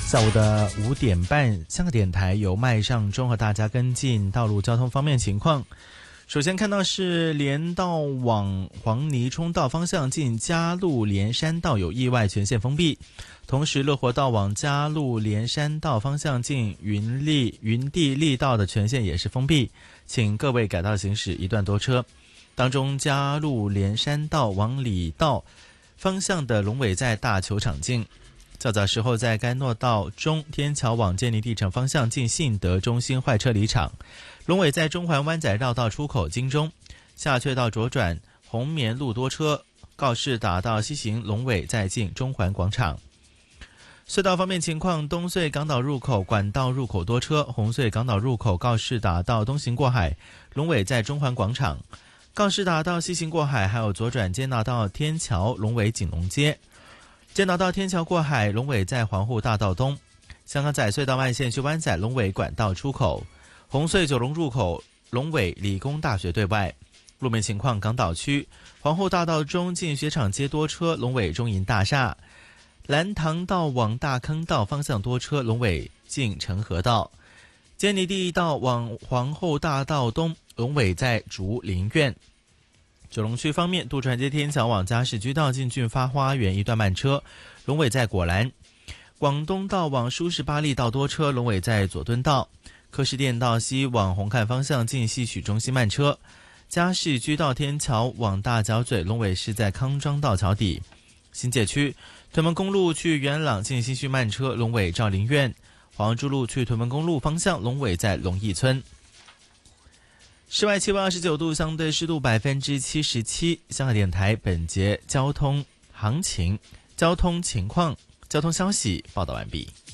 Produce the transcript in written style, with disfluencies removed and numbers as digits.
下午的5点半，香港电台由麦尚中和大家跟进道路交通方面情况。首先看到是连道往黄泥涌道方向近嘉路连山道有意外，全线封闭。同时乐活道往嘉路连山道方向近云地利道的全线也是封闭，请各位改道行驶，一段多车。当中嘉路连山道往里道方向的龙尾在大球场径。较早时候在甘诺道中天桥往坚尼地城方向近信德中心坏车离场，龙尾在中环湾仔绕道出口金钟，下阙道左转红棉路多车，告士打道西行龙尾在近中环广场。隧道方面情况，东隧港岛入口管道入口多车，红隧港岛入口告士打道东行过海，龙尾在中环广场，告士打道西行过海还有左转坚道到天桥龙尾景隆街，坚道到天桥过海龙尾在皇后大道东，香港仔隧道外线去湾仔龙尾管道出口，红隧九龙入口龙尾理工大学对外。路面情况，港岛区皇后大道中近雪场街多车，龙尾中银大厦，蓝塘道往大坑道方向多车，龙尾近成和道，坚尼地道往皇后大道东龙尾在竹林苑。九龙区方面，渡船街天桥往嘉士居道进俊发花园一段慢车，龙尾在果栏，广东道往舒适巴利道多车，龙尾在佐敦道，柯士甸道西往红磡方向进戏曲中心慢车，嘉士居道天桥往大角咀龙尾是在康庄道桥底。新界区屯门公路去元朗进新墟慢车，龙尾兆林苑，黄珠路去屯门公路方向龙尾在龙义村。室外气温29度，相对湿度77%。香港电台本节交通行情、交通情况、交通消息报道完毕。